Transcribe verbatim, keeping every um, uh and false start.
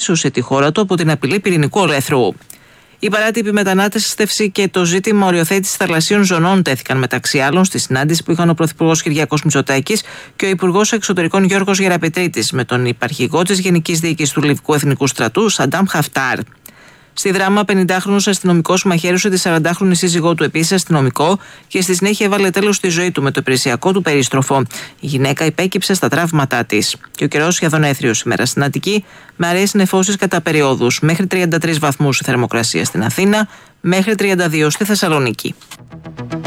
έσωσε τη χώρα του από την απειλή πυρηνικού ολέθρου. Η παράτυπη μετανάστευση και το ζήτημα οριοθέτησης θαλασσίων ζωνών τέθηκαν μεταξύ άλλων στη συνάντηση που είχαν ο Πρωθυπουργός Κυριάκος Μητσοτάκης και ο Υπουργός Εξωτερικών Γιώργος Γεραπετρίτης με τον υπαρχηγό της Γενικής Διοίκησης του Λιβικού Εθνικού Στρατού, Σαντάμ Χαφτάρ. Στη δράμα, πενηντάχρονος αστυνομικός μαχαίρωσε τη σαραντάχρονη σύζυγό του, επίσης αστυνομικό, και στη συνέχεια έβαλε τέλος στη ζωή του με το υπηρεσιακό του περίστροφο. Η γυναίκα υπέκυψε στα τραύματά της. Και ο καιρός σχεδόν έθριος σήμερα στην Αττική, με αραιές νεφώσεις κατά περιόδους. Μέχρι τριάντα τρεις βαθμούς η θερμοκρασία στην Αθήνα, μέχρι τριάντα δύο στη Θεσσαλονίκη.